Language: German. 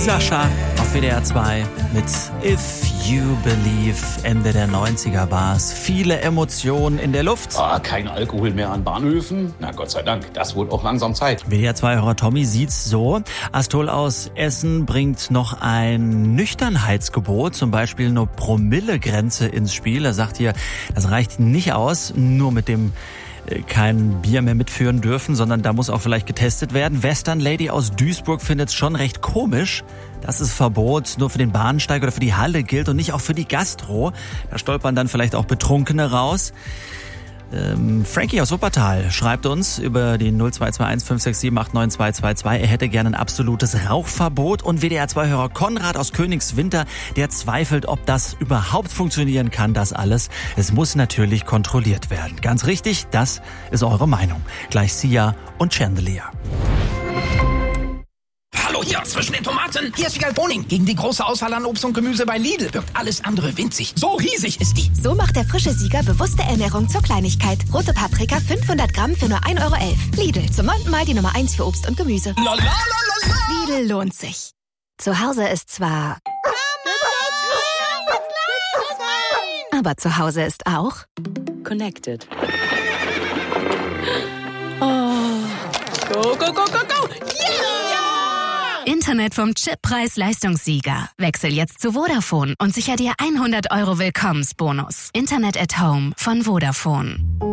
Sascha auf WDR 2 mit If You Believe. Ende der 90er war's. Viele Emotionen in der Luft. Kein Alkohol mehr an Bahnhöfen? Na Gott sei Dank, das wird auch langsam Zeit. WDR 2-Hörer Tommy sieht's so. Astol aus Essen bringt noch ein Nüchternheitsgebot, zum Beispiel eine Promillegrenze ins Spiel. Er sagt hier, das reicht nicht aus, nur mit dem kein Bier mehr mitführen dürfen, sondern da muss auch vielleicht getestet werden. Western Lady aus Duisburg findet es schon recht komisch, dass das Verbot nur für den Bahnsteig oder für die Halle gilt und nicht auch für die Gastro. Da stolpern dann vielleicht auch Betrunkene raus. Frankie aus Wuppertal schreibt uns über die 0221 567 89222. Er hätte gerne ein absolutes Rauchverbot. Und WDR-2-Hörer Konrad aus Königswinter, der zweifelt, ob das überhaupt funktionieren kann, das alles. Es muss natürlich kontrolliert werden. Ganz richtig, das ist eure Meinung. Gleich Sia und Chandelier. Hallo hier zwischen den Tomaten. Hier ist Vigal Boning. Gegen die große Auswahl an Obst und Gemüse bei Lidl wirkt alles andere winzig. So riesig ist die. So macht der frische Sieger bewusste Ernährung zur Kleinigkeit. Rote Paprika 500 Gramm für nur 1,11 Euro. Lidl, zum 9. Mal die Nummer 1 für Obst und Gemüse. La, la, la, la, la. Lidl lohnt sich. Zu Hause ist zwar... aber zu Hause ist auch... Connected. Oh. Go, go, go, go, go. Yeah! Internet vom Chip-Preis-Leistungssieger. Wechsel jetzt zu Vodafone und sicher dir 100 € Willkommensbonus. Internet at Home von Vodafone.